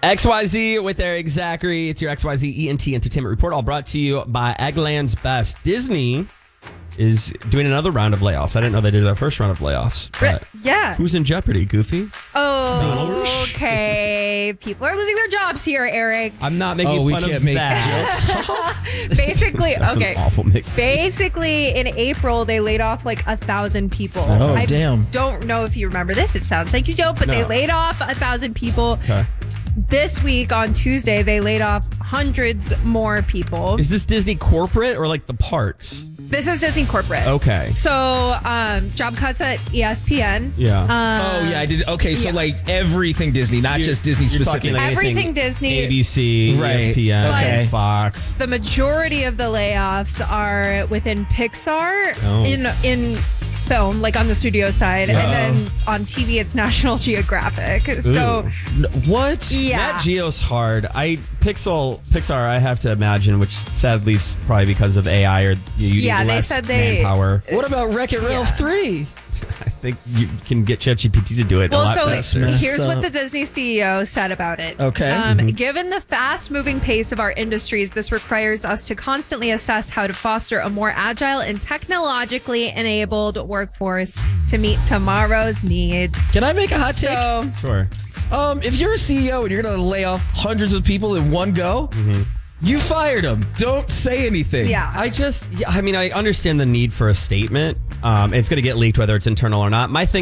XYZ with Eric Zachary. It's your XYZ ENT Entertainment Report, all brought to you by Eggland's Best. Disney is doing another round of layoffs. I didn't know they did a first round of layoffs. But yeah. Who's in jeopardy? Goofy? Oh, okay. People are losing their jobs here, Eric. I'm not making fun of that. Basically, That's okay. an awful mix. Basically, in April, they laid off like 1,000 people. Oh, I damn. don't know if you remember this. It sounds like you don't, but they No. laid off 1,000 people. Okay. This week on Tuesday, they laid off hundreds more people. Is this Disney corporate or like the parks? This is Disney corporate. Okay. So, job cuts at ESPN. Yeah. Oh, yeah, I did. Okay, so yes. like everything Disney, not just Disney You're specific. talking like Everything anything Disney. ABC, Right. ESPN, Okay. Fox. The majority of the layoffs are within Pixar Oh. in film, like on the studio side, Yeah. and then on TV it's National Geographic. So What? yeah, Nat Geo's hard. Pixar, I have to imagine, which sadly is probably because of AI or you need Yeah, they less said they- manpower. What about Wreck-It Ralph 3? I think you can get ChatGPT to do it a well, lot so faster. messed here's what up. the Disney CEO said about it. Okay. Given the fast-moving pace of our industries, this requires us to constantly assess how to foster a more agile and technologically enabled workforce to meet tomorrow's needs. Can I make a hot take? So, Sure. If you're a CEO and you're going to lay off hundreds of people in one go, you fired them. Don't say anything. yeah. I understand the need for a statement. It's going to get leaked whether it's internal or not. My thing